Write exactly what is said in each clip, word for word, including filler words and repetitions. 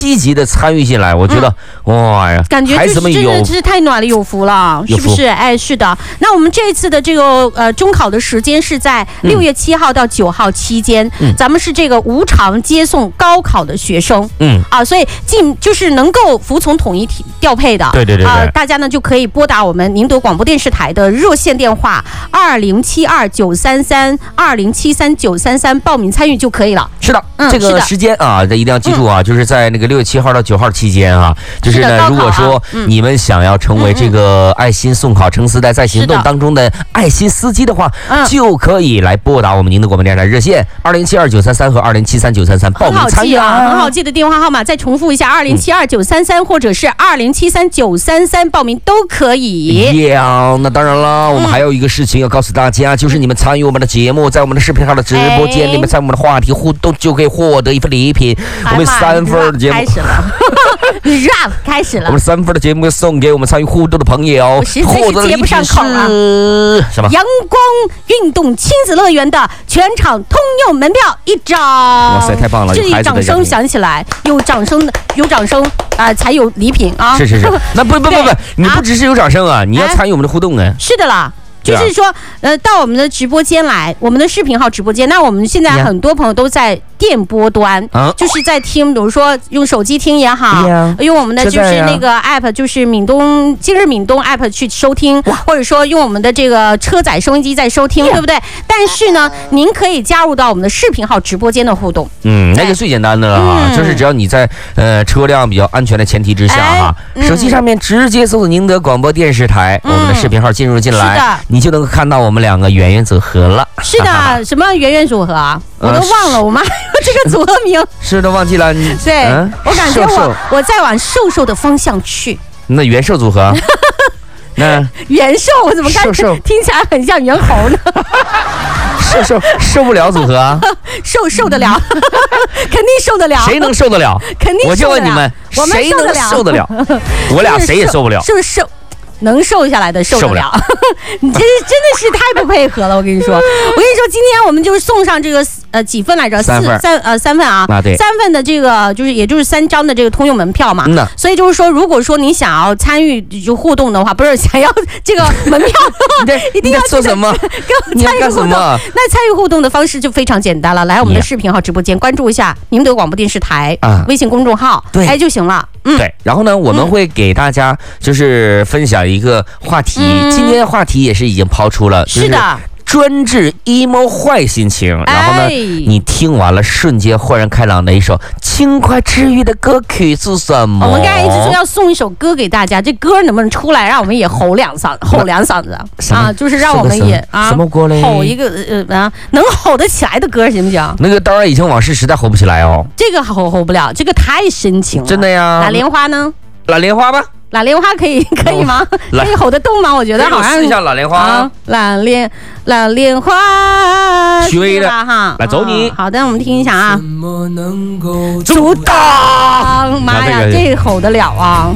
积极的参与进来，我觉得、嗯、哇呀， 感觉就是真的是太暖了，有福了，是不是？哎，是的。那我们这一次的这个呃中考的时间是在六月七号到九号期间、嗯，咱们是这个无偿接送高考的学生，嗯啊，所以进就是能够服从统一调配的， 对对对对， 啊，大家呢就可以拨打我们宁德广播电视台的热线电话二零七二九三三二零七三九三三报名参与就可以了。 是的，嗯、这个时间啊，这一定要记住啊、嗯，就是在那个六月七号到九号期间啊，就是呢，如果说你们想要成为这个爱心送考乘丝带在行动当中的爱心司机的话，就可以来拨打我们宁德广播电视台热线二零七二九三三和二零七三九三三报名参与啊， 很好记的电话号码，再重复一下，二零七二九三三或者是二零七三九三三报名都可以。 Yeah， 那当然了，我们还有一个事情要告诉大家，就是你们参与我们的节目，在我们的视频号的直播间里面，在我们的话题互动，就可以获得一份礼品。我们三份的节目开始了。rap 开始了， 我们三份的节目送给我们参与互动的朋友， 我实在是接不上口啊！ 什么？ 阳光运动亲子乐园的全场通用门票一张！ 哇塞，太棒了！ 这一掌声响起来，有掌声的，有掌声啊、呃，才有礼品啊！ 是是是，那不不不不，你不只是有掌声啊，你要参与我们的互动啊！ 是的啦。就是说，呃，到我们的直播间来，我们的视频号直播间。那我们现在很多朋友都在电波端，啊、就是在听，比如说用手机听也好，用我们的就是那个 app， 就是闽东今日闽东 app 去收听，或者说用我们的这个车载收音机在收听，对不对？但是呢，您可以加入到我们的视频号直播间的互动。嗯， 那个最简单的了哈、嗯，就是只要你在呃车辆比较安全的前提之下哈、哎嗯，手机上面直接搜索宁德广播电视台、嗯，我们的视频号进入进来。是的。你就能够看到我们两个圆圆组合了。 是的，什么圆圆组合啊？我都忘了，我妈这个组合名是都忘记了。 对、嗯，我感觉我瘦瘦我在往瘦瘦的方向去。 那元瘦组合，那元瘦我怎么感觉听起来很像猿猴呢？ 瘦瘦受不了组合啊？ 受受得了，肯定受得了。 谁能受得了？ 肯定受得了。 我就问你们， 我们谁能受得了？我俩谁也受不了。 是不是受？能瘦下来的受得了，你这真的是太不配合了。我跟你说，我跟你说，今天我们就是送上这个呃几份来着？ 三份， 三呃三份啊， 啊对， 三份的这个就是也就是三张的这个通用门票嘛。 嗯、 所以就是说，如果说你想要参与就互动的话，不是想要这个门票的话，一定要做什么？ 跟我们参与互动。那参与互动的方式就非常简单了，来我们的视频号直播间关注一下宁德广播电视台、啊、微信公众号， 对， 哎就行了。嗯， 对。然后呢，我们会给大家就是分享一个话题。嗯、今天的话题也是已经抛出了， 是的， 专治 emo 坏心情。然后呢、哎，你听完了瞬间豁然开朗的一首轻快治愈的歌曲是什么？ 我们刚才一直说要送一首歌给大家，这歌能不能出来，让我们也吼两嗓，吼两嗓子啊？就是让我们也啊， 什么歌嘞？ 吼一个呃啊，能吼得起来的歌行不行？ 那个当然，以前往事实在吼不起来哦。 这个吼吼不了，这个太深情了。 真的呀。 打莲花呢？ 打莲花吧。 蓝莲花可以可以吗？可以吼得动吗？我觉得好像试一下蓝莲花。啊、 蓝莲蓝莲花， 许巍的哈， 来走你、 哦。好的，我们听一下啊。阻挡，妈呀，这个吼得了啊！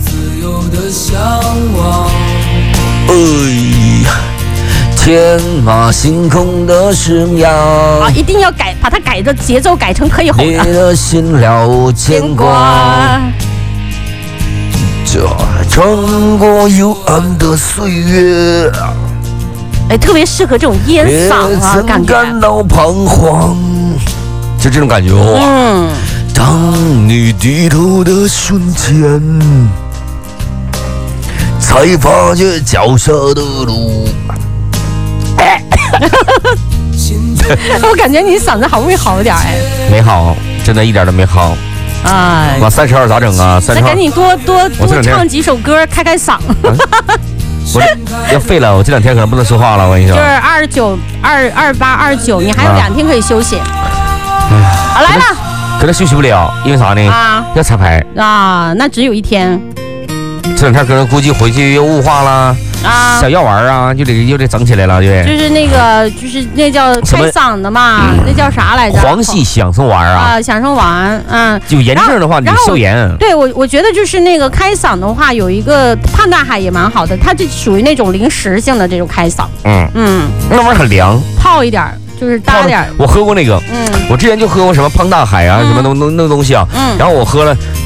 哎，天马行空的释渺啊，一定要改，把它改的节奏改成可以吼的。 你的心了牵挂。穿过幽暗的岁月， 哎，特别适合这种烟嗓啊，感觉。 感到彷徨，就这种感觉哇。嗯。当你低头的瞬间，才发觉脚下的路。哎、 我感觉你嗓子好不容易好一点哎。 没好，真的一点都没好。 哎， 哇，三十二咋整啊？三十二， 那赶紧多多多唱几首歌，开开嗓。啊、 我要废了，我这两天可能不能说话了。我跟你说， 就是二十九、二二八、二十九，你还有两天可以休息。哎呀，好来了， 可能休息不了，因为啥呢？啊，要彩排啊，那只有一天。 这两天可能估计回去又雾化了。啊，小药丸啊，就得又得整起来了，对。 就是那个，就是那叫开嗓的嘛，那叫啥来着？ 黄细响声丸啊。 啊，响声丸，嗯。 有炎症的话，你消炎。 对我，我觉得就是那个开嗓的话，有一个胖大海也蛮好的，它这属于那种临时性的这种开嗓。 嗯嗯，那玩意儿很凉。 泡一点， 就是搭点。 我喝过那个，嗯，我之前就喝过什么胖大海啊，什么东那那东西啊，嗯，然后我喝了。